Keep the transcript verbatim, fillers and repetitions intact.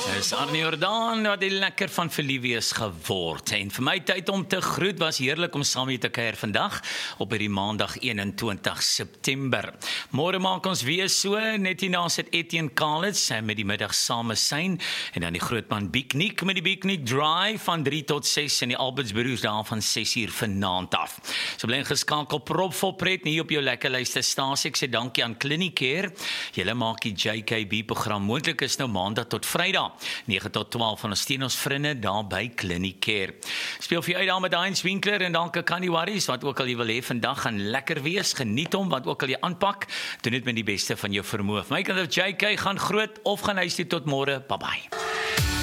Dis Arnie Jordaan wat die lekker van verliefd is geword. En vir my tyd om te groet, was heerlik om saam met te kuier vandag op hierdie maandag eenentwintig September. Môre maak ons weer so, net hierna sit Etienne Kalitz met die middag same sein en dan die grootman Piknik met die Piknik Drive van drie tot ses en die Albertsbroers daar van ses uur vanaand af. So bly geskakel propvol pret hier op jou lekker luisterstasie. Ek sê dankie aan Clinicare. Julle maak die J K B program moontlik, is nou maandag tot Vrydag nege tot twaalf van ons steun ons vriende daar by Clinicare. Speel vir jou uit daar met Heinz Winkler en dankie Candy Warriors, wat ook al jy wil hê vandag gaan lekker wees, geniet hom, wat ook al jy aanpak, doen dit met die beste van jou vermoë. My kind of J K gaan groot of gaan huis toe tot môre, bye bye.